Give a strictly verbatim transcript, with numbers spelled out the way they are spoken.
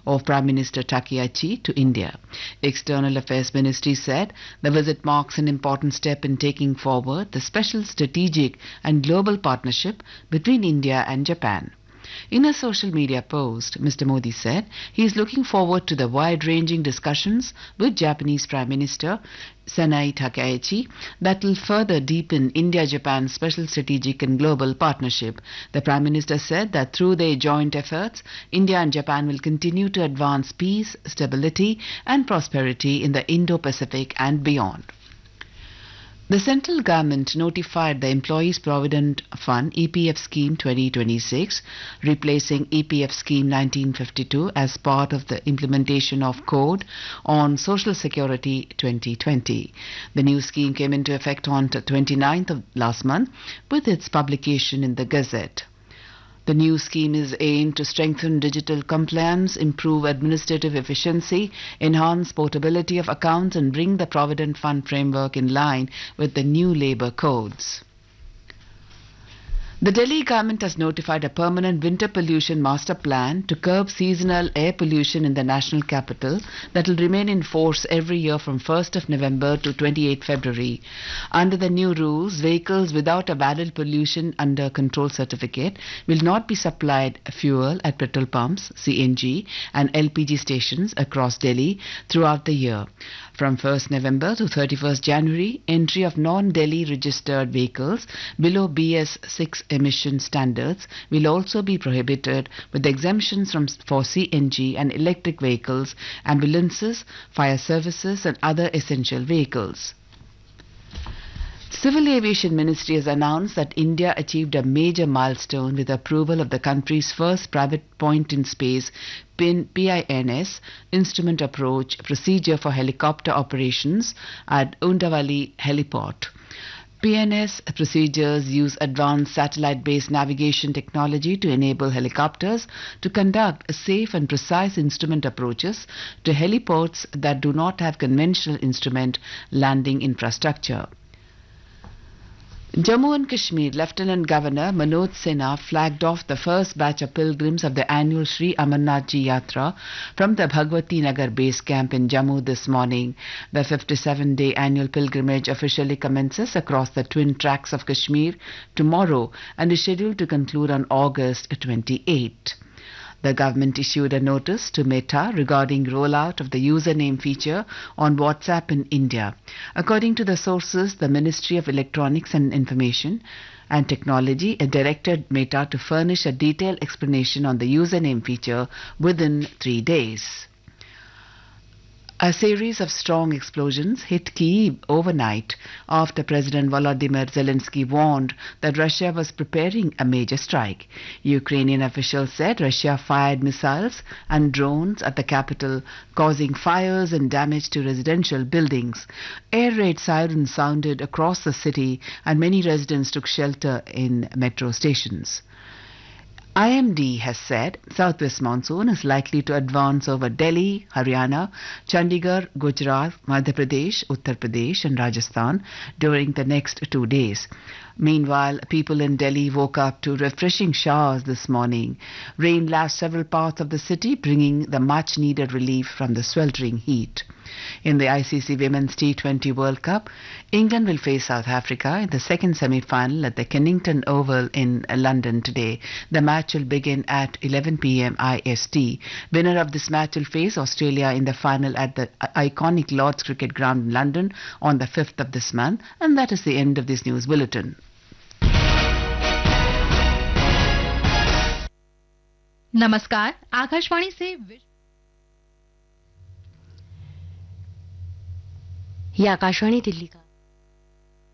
of Prime Minister Takaichi to India. External Affairs Ministry said the visit marks an important step in taking forward the special strategic and global partnership between India and Japan. In a social media post, Mister Modi said he is looking forward to the wide-ranging discussions with Japanese Prime Minister Sanai Takaichi that will further deepen India-Japan special strategic and global partnership. The Prime Minister said that through their joint efforts, India and Japan will continue to advance peace, stability and prosperity in the Indo-Pacific and beyond. The central government notified the Employees Provident Fund E P F Scheme twenty twenty-six, replacing E P F Scheme nineteen fifty-two as part of the implementation of Code on Social Security twenty twenty. The new scheme came into effect on the twenty-ninth of last month with its publication in the Gazette. The new scheme is aimed to strengthen digital compliance, improve administrative efficiency, enhance portability of accounts and bring the Provident Fund framework in line with the new labour codes. The Delhi government has notified a permanent winter pollution master plan to curb seasonal air pollution in the national capital that will remain in force every year from first of November to twenty-eighth February. Under the new rules, vehicles without a valid pollution under control certificate will not be supplied fuel at petrol pumps, C N G and L P G stations across Delhi throughout the year. From first November to thirty-first January, entry of non-Delhi registered vehicles below B S six emission standards will also be prohibited, with exemptions from, for C N G and electric vehicles, ambulances, fire services and other essential vehicles. Civil Aviation Ministry has announced that India achieved a major milestone with approval of the country's first private point-in-space P I N S instrument approach procedure for helicopter operations at Undavali Heliport. P N S procedures use advanced satellite-based navigation technology to enable helicopters to conduct safe and precise instrument approaches to heliports that do not have conventional instrument landing infrastructure. Jammu and Kashmir Lieutenant Governor Manoj Sinha flagged off the first batch of pilgrims of the annual Sri Amarnath Ji Yatra from the Bhagwati Nagar base camp in Jammu this morning. The fifty-seven day annual pilgrimage officially commences across the twin tracks of Kashmir tomorrow and is scheduled to conclude on August twenty-eighth. The government issued a notice to Meta regarding rollout of the username feature on WhatsApp in India. According to the sources, the Ministry of Electronics and Information and Technology directed Meta to furnish a detailed explanation on the username feature within three days. A series of strong explosions hit Kyiv overnight after President Volodymyr Zelensky warned that Russia was preparing a major strike. Ukrainian officials said Russia fired missiles and drones at the capital, causing fires and damage to residential buildings. Air raid sirens sounded across the city and many residents took shelter in metro stations. I M D has said southwest monsoon is likely to advance over Delhi, Haryana, Chandigarh, Gujarat, Madhya Pradesh, Uttar Pradesh and Rajasthan during the next two days. Meanwhile, people in Delhi woke up to refreshing showers this morning. Rain lashed several parts of the city, bringing the much-needed relief from the sweltering heat. In the I C C Women's T twenty World Cup, England will face South Africa in the second semi-final at the Kennington Oval in London today. The match will begin at eleven p m I S T. Winner of this match will face Australia in the final at the iconic Lord's Cricket Ground in London on the fifth of this month. And that is the end of this news bulletin. नमस्कार, आकाशवाणी से ये आकाशवाणी दिल्ली का